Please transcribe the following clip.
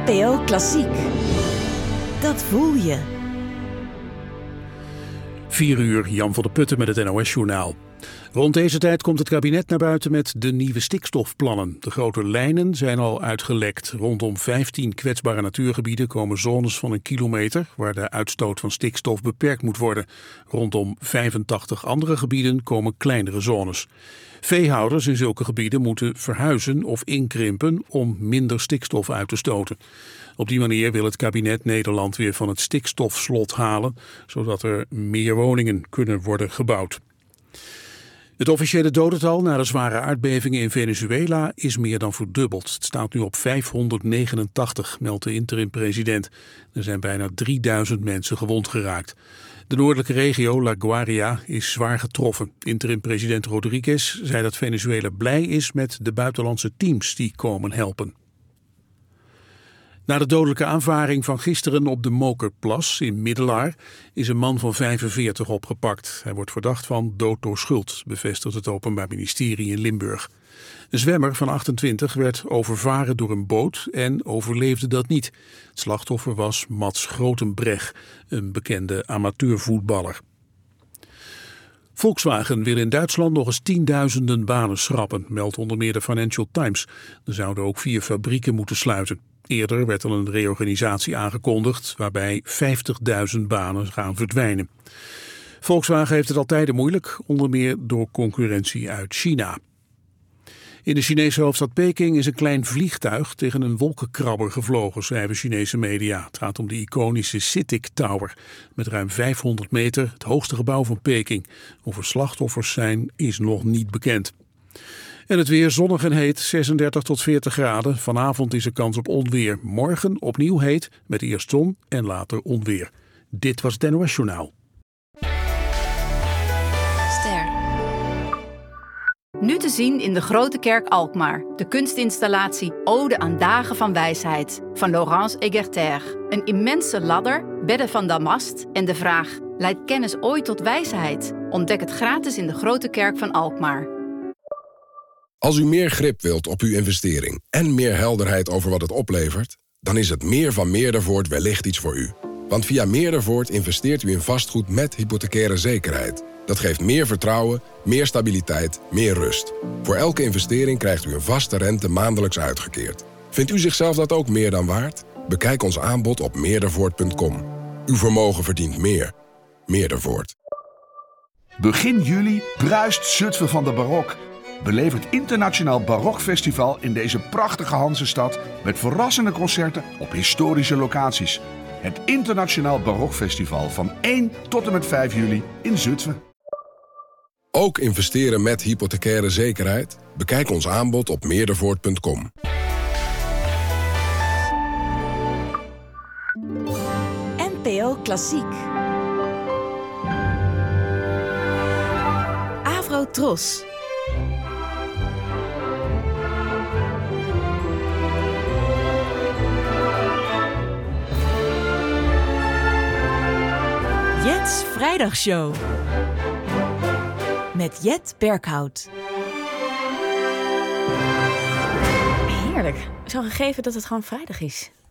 NPO Klassiek. Dat voel je. 4 uur, Jan van der Putten met het NOS-journaal. Rond deze tijd komt het kabinet naar buiten met de nieuwe stikstofplannen. De grote lijnen zijn al uitgelekt. Rondom 15 kwetsbare natuurgebieden komen zones van 1 kilometer... waar de uitstoot van stikstof beperkt moet worden. Rondom 85 andere gebieden komen kleinere zones. Veehouders in zulke gebieden moeten verhuizen of inkrimpen om minder stikstof uit te stoten. Op die manier wil het kabinet Nederland weer van het stikstofslot halen, zodat er meer woningen kunnen worden gebouwd. Het officiële dodental na de zware aardbevingen in Venezuela is meer dan verdubbeld. Het staat nu op 589, meldt de interim-president. Er zijn bijna 3000 mensen gewond geraakt. De noordelijke regio La Guaira is zwaar getroffen. Interim-president Rodriguez zei dat Venezuela blij is met de buitenlandse teams die komen helpen. Na de dodelijke aanvaring van gisteren op de Mokerplas in Middelaar is een man van 45 opgepakt. Hij wordt verdacht van dood door schuld, bevestigt het Openbaar Ministerie in Limburg. Een zwemmer van 28 werd overvaren door een boot en overleefde dat niet. Het slachtoffer was Mats Grotenbreg, een bekende amateurvoetballer. Volkswagen wil in Duitsland nog eens tienduizenden banen schrappen, meldt onder meer de Financial Times. Er zouden ook 4 fabrieken moeten sluiten. Eerder werd al een reorganisatie aangekondigd waarbij 50.000 banen gaan verdwijnen. Volkswagen heeft het al tijden moeilijk, onder meer door concurrentie uit China. In de Chinese hoofdstad Peking is een klein vliegtuig tegen een wolkenkrabber gevlogen, schrijven Chinese media. Het gaat om de iconische CITIC Tower, met ruim 500 meter, het hoogste gebouw van Peking. Of er slachtoffers zijn, is nog niet bekend. En het weer zonnig en heet, 36 tot 40 graden. Vanavond is er kans op onweer. Morgen opnieuw heet, met eerst zon en later onweer. Dit was het NOS Journaal. Ster. Nu te zien in de Grote Kerk Alkmaar. De kunstinstallatie Ode aan Dagen van Wijsheid van Laurence Egerter. Een immense ladder, bedden van damast en de vraag: leidt kennis ooit tot wijsheid? Ontdek het gratis in de Grote Kerk van Alkmaar. Als u meer grip wilt op uw investering en meer helderheid over wat het oplevert, dan is het meer van Meerdervoort wellicht iets voor u. Want via Meerdervoort investeert u in vastgoed met hypothecaire zekerheid. Dat geeft meer vertrouwen, meer stabiliteit, meer rust. Voor elke investering krijgt u een vaste rente maandelijks uitgekeerd. Vindt u zichzelf dat ook meer dan waard? Bekijk ons aanbod op meerdervoort.com. Uw vermogen verdient meer. Meerdervoort. Begin juli bruist Zutphen van de barok. Beleef het Internationaal Barokfestival in deze prachtige Hansestad met verrassende concerten op historische locaties. Het Internationaal Barokfestival van 1 tot en met 5 juli in Zutphen. Ook investeren met hypothecaire zekerheid? Bekijk ons aanbod op meerdervoort.com. NPO Klassiek. Avro Tros. Jet's Vrijdagshow. Met Jet Berkhout. Heerlijk. Zo gegeven dat het gewoon vrijdag is.